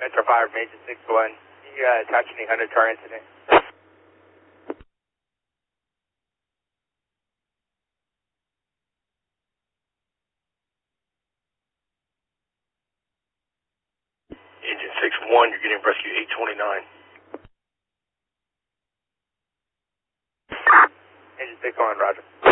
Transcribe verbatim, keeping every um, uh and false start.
Metro five, Major six one. Can you uh, attach any Honda car incident? Engine six one, you're getting rescue eight twenty-nine. Engine six one, roger.